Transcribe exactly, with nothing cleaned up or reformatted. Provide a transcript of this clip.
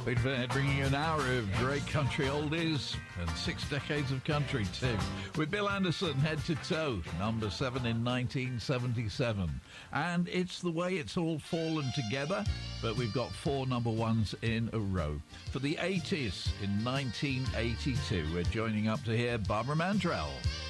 Big Fat bringing you an hour of great country oldies and six decades of country too. With Bill Anderson, Head to Toe, number seven in nineteen seventy-seven. And it's the way it's all fallen together, but we've got four number ones in a row. For the eighties, in nineteen eighty-two, we're joining up to hear Barbara Mandrell.